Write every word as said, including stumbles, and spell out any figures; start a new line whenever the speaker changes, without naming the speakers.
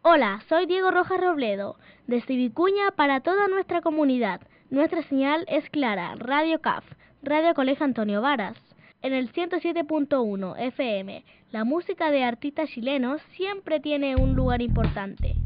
Hola, soy Diego Rojas Robledo, desde Vicuña para toda nuestra comunidad. Nuestra señal es clara, Radio C A F, Radio Colegio Antonio Varas. En el ciento siete punto uno F M, la música de artistas chilenos siempre tiene un lugar importante.